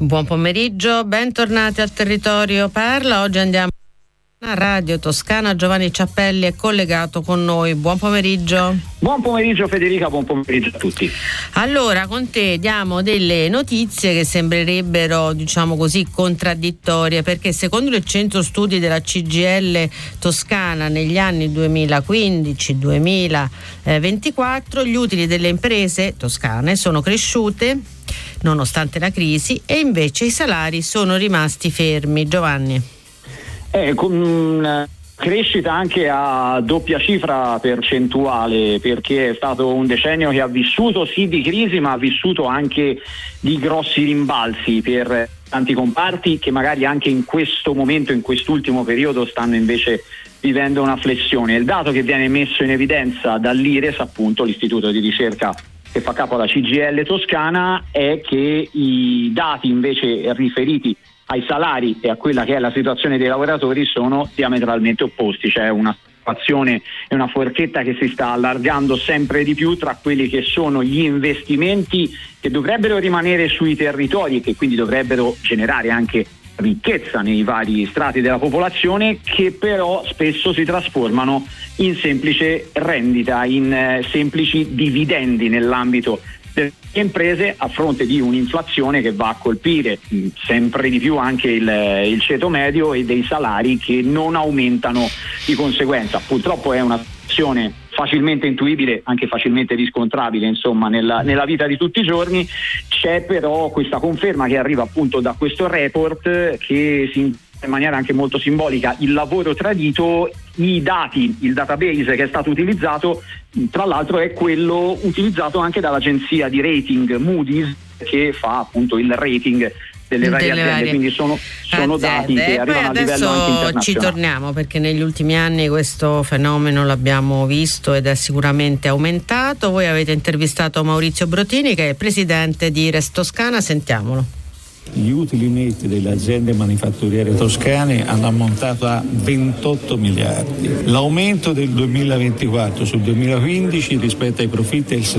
Buon pomeriggio, bentornati al Territorio Parla. Oggi andiamo a Radio Toscana. Giovanni Ciappelli è collegato con noi. Buon pomeriggio. Buon pomeriggio Federica, buon pomeriggio a tutti. Allora, con te diamo delle notizie che sembrerebbero, diciamo così, contraddittorie, perché secondo il centro studi della CGIL Toscana negli anni 2015-2024 gli utili delle imprese toscane sono cresciute nonostante la crisi e invece i salari sono rimasti fermi. Giovanni. Con crescita anche a doppia cifra percentuale, perché è stato un decennio che ha vissuto sì di crisi, ma ha vissuto anche di grossi rimbalzi per tanti comparti che magari anche in questo momento, in quest'ultimo periodo, stanno invece vivendo una flessione. Il dato che viene messo in evidenza dall'IRES, appunto l'istituto di ricerca che fa capo alla CGIL Toscana, è che i dati invece riferiti ai salari e a quella che è la situazione dei lavoratori sono diametralmente opposti. C'è una situazione e una forchetta che si sta allargando sempre di più tra quelli che sono gli investimenti che dovrebbero rimanere sui territori e che quindi dovrebbero generare anche ricchezza nei vari strati della popolazione, che però spesso si trasformano in semplice rendita, in semplici dividendi nell'ambito delle imprese, a fronte di un'inflazione che va a colpire sempre di più anche il ceto medio e dei salari che non aumentano di conseguenza. Purtroppo è una situazione facilmente intuibile, anche facilmente riscontrabile, insomma, nella vita di tutti i giorni. C'è però questa conferma che arriva appunto da questo report, che in maniera anche molto simbolica il lavoro tradito, i dati, il database che è stato utilizzato, tra l'altro è quello utilizzato anche dall'agenzia di rating Moody's, che fa appunto il rating delle varie aziende, quindi sono dati che arrivano a livello anche internazionale. Ci torniamo, perché negli ultimi anni questo fenomeno l'abbiamo visto ed è sicuramente aumentato. Voi avete intervistato Maurizio Brotini, che è presidente di IRES Toscana, sentiamolo. Gli utili netti delle aziende manifatturiere toscane hanno ammontato a 28 miliardi. L'aumento del 2024 sul 2015 rispetto ai profitti è il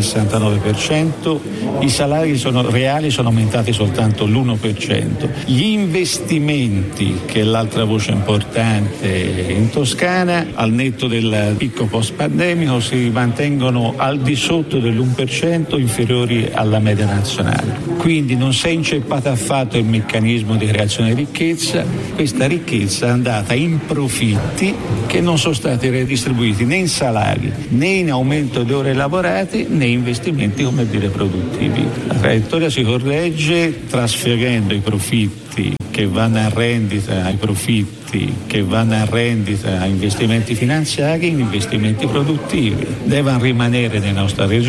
69%, i salari reali sono aumentati soltanto l'1%. Gli investimenti, che è l'altra voce importante in Toscana, al netto del picco post-pandemico, si mantengono al di sotto dell'1%, inferiori alla media nazionale. Quindi non si è inceppata affatto il meccanismo di creazione di ricchezza. Questa ricchezza è andata in profitti che non sono stati redistribuiti né in salari, né in aumento di ore lavorate, né in investimenti, come dire, produttivi. La traiettoria si corregge trasferendo i profitti che vanno a rendita, ai profitti che vanno a rendita, a investimenti finanziari, in investimenti produttivi. Devono rimanere nella nostra regione